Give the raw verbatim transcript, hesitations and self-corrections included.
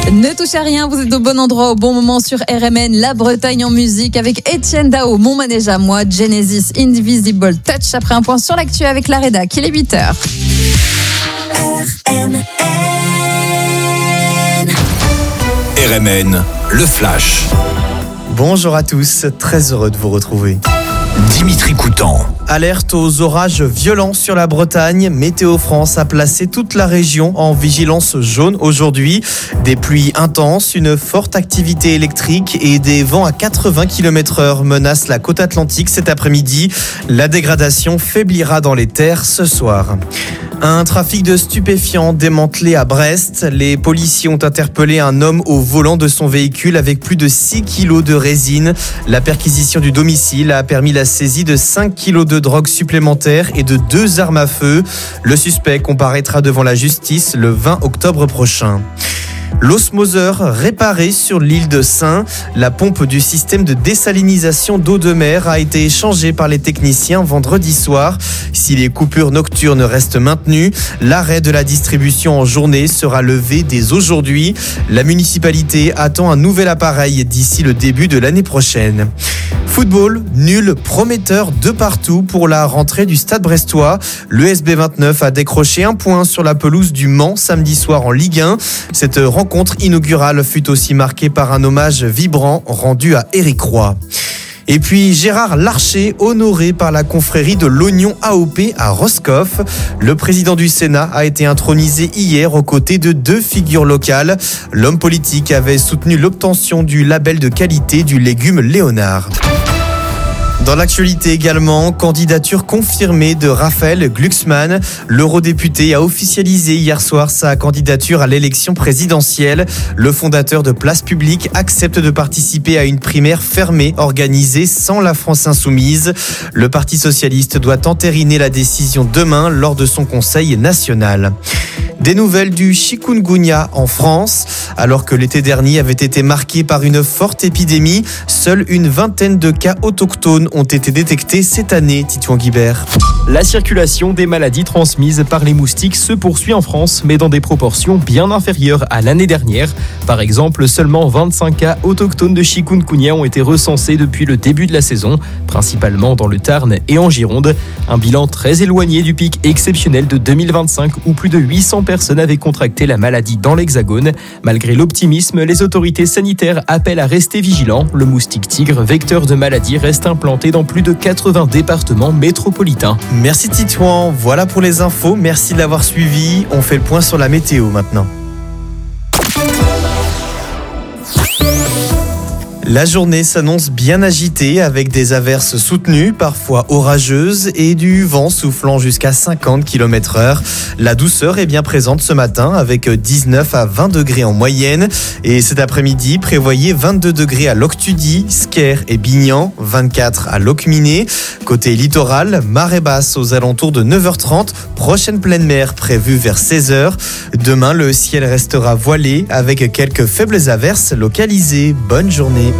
Ne touchez à rien, vous êtes au bon endroit, au bon moment sur R M N, la Bretagne en musique avec Etienne Dao, Mon Manège à moi, Genesis, Invisible Touch. Après un point sur l'actu avec la rédac, il est huit heures. R M N. R M N, le Flash. Bonjour à tous, très heureux de vous retrouver. Dimitri Coutan. Alerte aux orages violents sur la Bretagne. Météo France a placé toute la région en vigilance jaune aujourd'hui. Des pluies intenses, une forte activité électrique et des vents à quatre-vingts kilomètres heure menacent la côte atlantique cet après-midi. La dégradation faiblira dans les terres ce soir. Un trafic de stupéfiants démantelé à Brest. Les policiers ont interpellé un homme au volant de son véhicule avec plus de six kilos de résine. La perquisition du domicile a permis la saisie de cinq kilos de drogue supplémentaire et de deux armes à feu. Le suspect comparaîtra devant la justice le vingt octobre prochain. L'osmoseur réparé sur l'île de Sein. La pompe du système de désalinisation d'eau de mer a été échangée par les techniciens vendredi soir. Si les coupures nocturnes restent maintenues, l'arrêt de la distribution en journée sera levé dès aujourd'hui. La municipalité attend un nouvel appareil d'ici le début de l'année prochaine. Football, nul, prometteur de partout pour la rentrée du Stade brestois. Le S B vingt-neuf a décroché un point sur la pelouse du Mans samedi soir en Ligue un. Cette rencontre inaugurale fut aussi marquée par un hommage vibrant rendu à Éric Roy. Et puis Gérard Larcher, honoré par la confrérie de l'Oignon A O P à Roscoff. Le président du Sénat a été intronisé hier aux côtés de deux figures locales. L'homme politique avait soutenu l'obtention du label de qualité du légume Léonard. Dans l'actualité également, candidature confirmée de Raphaël Glucksmann. L'eurodéputé a officialisé hier soir sa candidature à l'élection présidentielle. Le fondateur de Place Publique accepte de participer à une primaire fermée organisée sans la France Insoumise. Le Parti socialiste doit entériner la décision demain lors de son conseil national. Des nouvelles du chikungunya en France. Alors que l'été dernier avait été marqué par une forte épidémie, seule une vingtaine de cas autochtones ont été détectés cette année, Titouan Guibert. La circulation des maladies transmises par les moustiques se poursuit en France, mais dans des proportions bien inférieures à l'année dernière. Par exemple, seulement vingt-cinq cas autochtones de chikungunya ont été recensés depuis le début de la saison, principalement dans le Tarn et en Gironde. Un bilan très éloigné du pic exceptionnel de deux mille vingt-cinq où plus de huit cents personnes avaient contracté la maladie dans l'Hexagone. Malgré l'optimisme, les autorités sanitaires appellent à rester vigilants. Le moustique tigre, vecteur de maladie, reste implanté dans plus de quatre-vingts départements métropolitains. Merci Titouan, voilà pour les infos, merci de l'avoir suivi. On fait le point sur la météo maintenant. La journée s'annonce bien agitée avec des averses soutenues, parfois orageuses et du vent soufflant jusqu'à cinquante kilomètres heure. La douceur est bien présente ce matin avec dix-neuf à vingt degrés en moyenne. Et cet après-midi, prévoyez vingt-deux degrés à Loctudy, Sker et Bignan, vingt-quatre à Locminé. Côté littoral, marée basse aux alentours de neuf heures trente, prochaine pleine mer prévue vers seize heures. Demain, le ciel restera voilé avec quelques faibles averses localisées. Bonne journée.